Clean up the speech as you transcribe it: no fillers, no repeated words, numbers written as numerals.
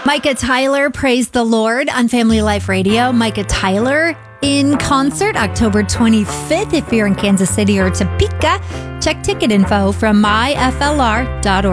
Micah Tyler, Praise the Lord on Family Life Radio. Micah Tyler in concert October 25th. If you're in Kansas City or Topeka, check ticket info from myflr.org.